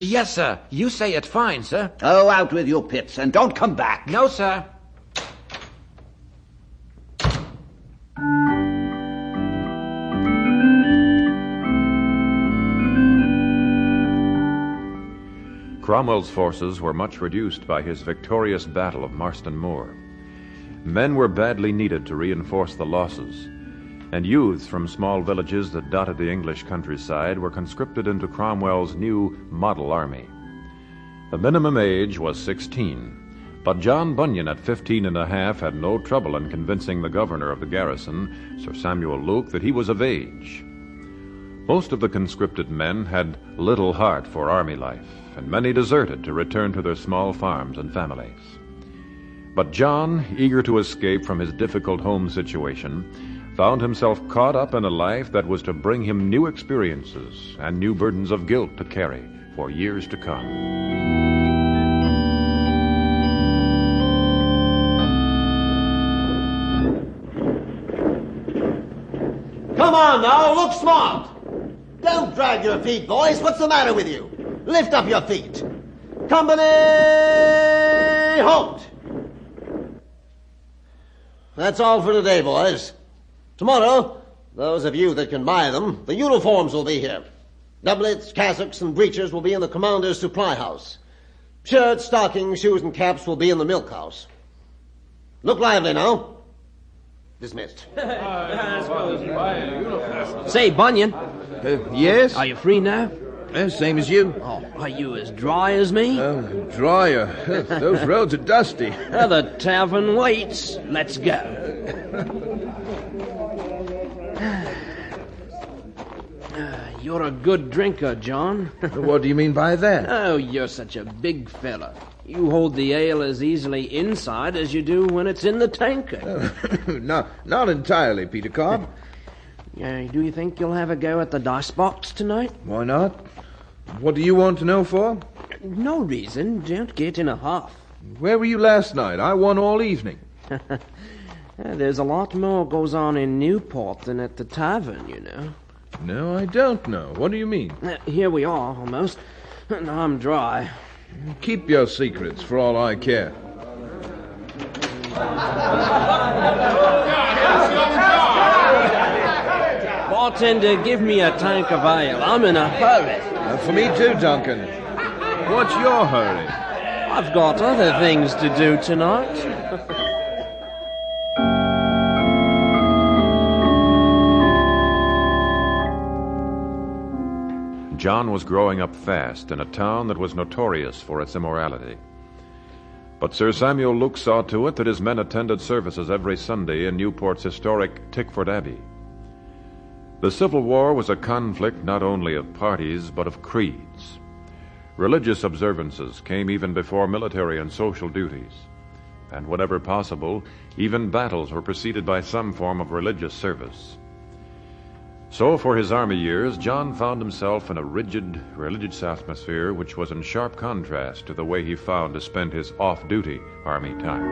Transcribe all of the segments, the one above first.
Yes, sir. You say it fine, sir. Oh, out with your pits, and don't come back. No, sir. Cromwell's forces were much reduced by his victorious battle of Marston Moor. Men were badly needed to reinforce the losses, and youths from small villages that dotted the English countryside were conscripted into Cromwell's new model army. The minimum age was 16, but John Bunyan at 15 and a half had no trouble in convincing the governor of the garrison, Sir Samuel Luke, that he was of age. Most of the conscripted men had little heart for army life, and many deserted to return to their small farms and families. But John, eager to escape from his difficult home situation, found himself caught up in a life that was to bring him new experiences and new burdens of guilt to carry for years to come. Come on now, look smart. Don't drag your feet, boys. What's the matter with you? Lift up your feet. Company, halt. That's all for today, boys. Tomorrow, those of you that can buy them, the uniforms will be here. Doublets, cassocks, and breeches will be in the commander's supply house. Shirts, stockings, shoes, and caps will be in the milk house. Look lively now. Dismissed. Say, Bunyan. Yes? Are you free now? Same as you. Oh, are you as dry as me? Drier. Those roads are dusty. The tavern waits. Let's go. You're a good drinker, John. What do you mean by that? Oh, you're such a big fella. You hold the ale as easily inside as you do when it's in the tankard. Not entirely, Peter Cobb. Do you think you'll have a go at the dice box tonight? Why not? What do you want to know for? No reason. Don't get in a huff. Where were you last night? I won all evening. There's a lot more goes on in Newport than at the tavern, you know. No, I don't know. What do you mean? Here we are, almost. And I'm dry. Keep your secrets for all I care. Bartender, give me a tank of ale. I'm in a hurry. For me too, Duncan. What's your hurry? I've got other things to do tonight. John was growing up fast in a town that was notorious for its immorality. But Sir Samuel Luke saw to it that his men attended services every Sunday in Newport's historic Tickford Abbey. The Civil War was a conflict not only of parties, but of creeds. Religious observances came even before military and social duties, and whenever possible, even battles were preceded by some form of religious service. So, for his army years, John found himself in a rigid, religious atmosphere which was in sharp contrast to the way he found to spend his off-duty army time.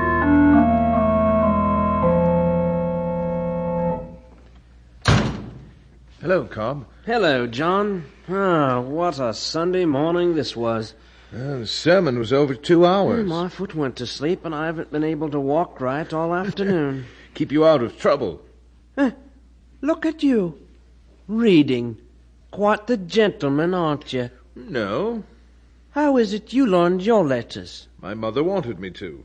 Hello, Cobb. Hello, John. What a Sunday morning this was. The sermon was over 2 hours. My foot went to sleep, and I haven't been able to walk right all afternoon. Keep you out of trouble. Look at you. Reading. Quite the gentleman, aren't you? No. How is it you learned your letters? My mother wanted me to.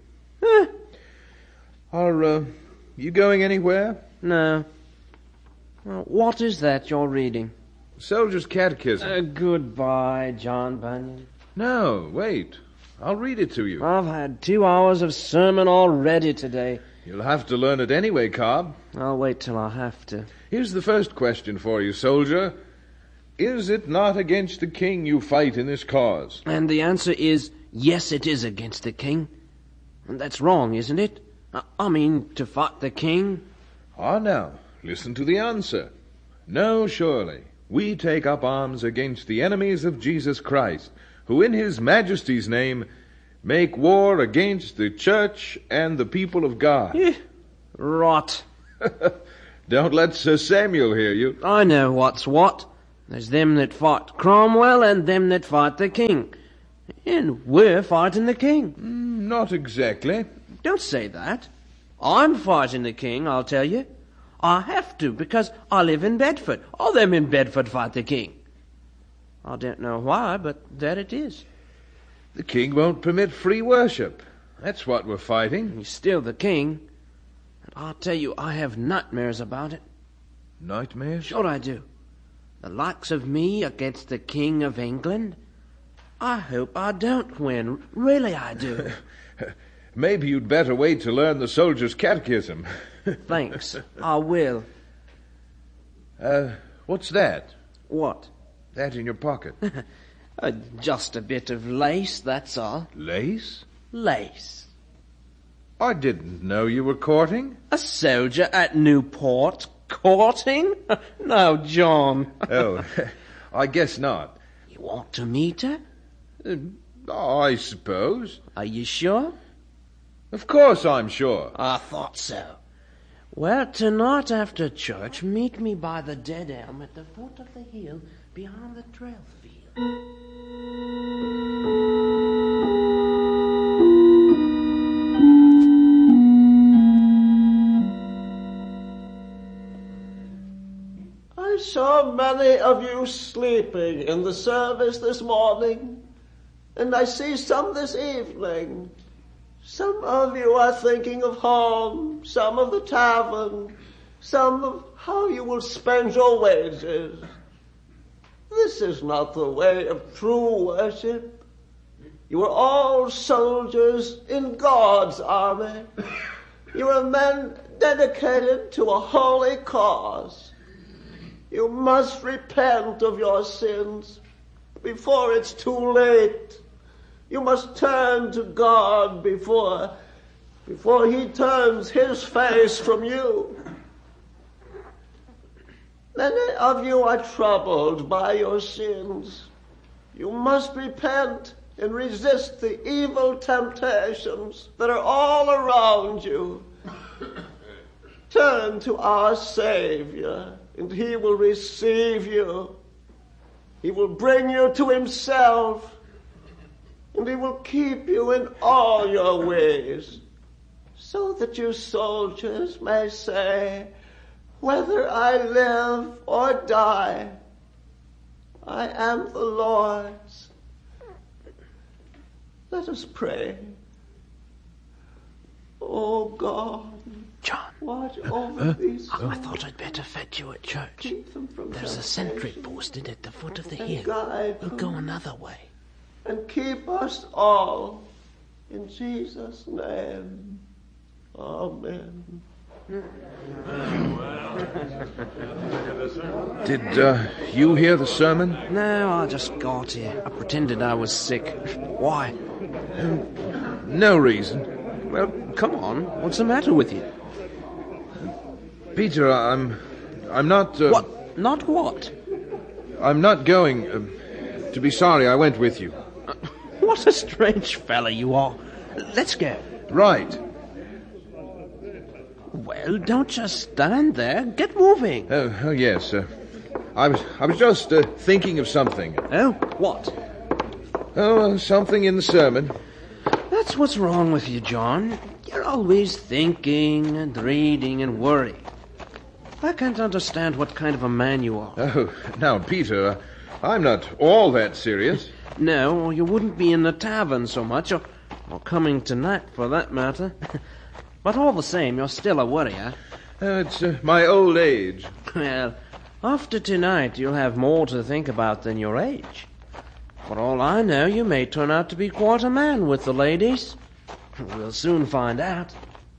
Are you going anywhere? No. What is that you're reading? Soldier's Catechism. Goodbye, John Bunyan. No, wait. I'll read it to you. I've had 2 hours of sermon already today. You'll have to learn it anyway, Cobb. I'll wait till I have to. Here's the first question for you, soldier. Is it not against the king you fight in this cause? And the answer is, yes, it is against the king. And that's wrong, isn't it? I mean, to fight the king. Now, listen to the answer. No, surely. We take up arms against the enemies of Jesus Christ, who in his majesty's name make war against the church and the people of God. Rot. Don't let Sir Samuel hear you. I know what's what. There's them that fought Cromwell and them that fought the king. And we're fighting the king. Not exactly. Don't say that. I'm fighting the king, I'll tell you. I have to, because I live in Bedford. All them in Bedford fight the king. I don't know why, but there it is. The king won't permit free worship. That's what we're fighting. He's still the king. And I'll tell you, I have nightmares about it. Nightmares? Sure I do. The likes of me against the King of England. I hope I don't win. Really I do. Maybe you'd better wait to learn the soldier's catechism. Thanks. I will. What's that? What? That in your pocket. Just a bit of lace, that's all. Lace? Lace. I didn't know you were courting. A soldier at Newport courting? No, John. Oh, I guess not. You want to meet her? I suppose. Are you sure? Of course I'm sure. I thought so. Well, tonight after church, meet me by the dead elm at the foot of the hill behind the trail field. I saw many of you sleeping in the service this morning, and I see some this evening. Some of you are thinking of home, some of the tavern, some of how you will spend your wages. This is not the way of true worship. You are all soldiers in God's army. You are men dedicated to a holy cause. You must repent of your sins before it's too late. You must turn to God before he turns his face from you. Many of you are troubled by your sins. You must repent and resist the evil temptations that are all around you. Turn to our Savior, and he will receive you. He will bring you to himself, and he will keep you in all your ways, so that you soldiers may say, whether I live or die, I am the Lord's. Let us pray. Oh God, John, watch over these I thought I'd better fetch you at church. keep them from There's a sentry temptation, posted at the foot of the and hill. guide We'll them, go another way. and keep us all in Jesus' name. Amen. Did you hear the sermon? No, I just got here. I pretended I was sick. Why? No reason. Well, come on. What's the matter with you? Peter, I'm not... What? Not what? I'm not going to be sorry I went with you. What a strange fella you are. Let's go. Right. Well, don't just stand there. Get moving. Oh yes. I was just thinking of something. Oh, what? Oh, something in the sermon. That's what's wrong with you, John. You're always thinking and reading and worrying. I can't understand what kind of a man you are. Oh, now, Peter, I'm not all that serious. No, or you wouldn't be in the tavern so much, or coming tonight, for that matter. But all the same, you're still a worrier. It's my old age. Well, after tonight, you'll have more to think about than your age. For all I know, you may turn out to be quite a man with the ladies. We'll soon find out.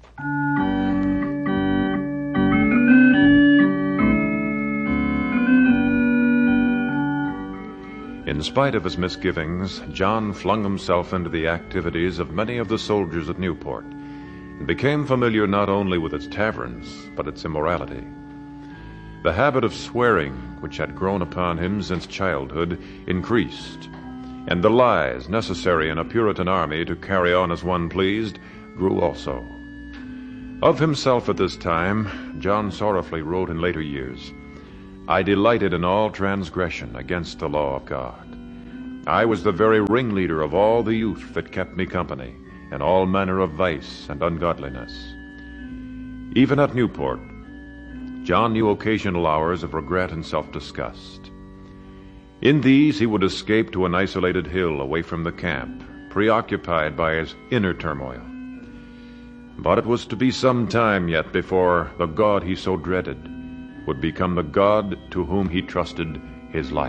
In spite of his misgivings, John flung himself into the activities of many of the soldiers at Newport, and became familiar not only with its taverns, but its immorality. The habit of swearing, which had grown upon him since childhood, increased, and the lies necessary in a Puritan army to carry on as one pleased grew also. Of himself at this time, John sorrowfully wrote in later years, I delighted in all transgression against the law of God. I was the very ringleader of all the youth that kept me company, in all manner of vice and ungodliness. Even at Newport, John knew occasional hours of regret and self-disgust. In these he would escape to an isolated hill away from the camp, preoccupied by his inner turmoil. But it was to be some time yet before the God he so dreaded would become the God to whom he trusted his life.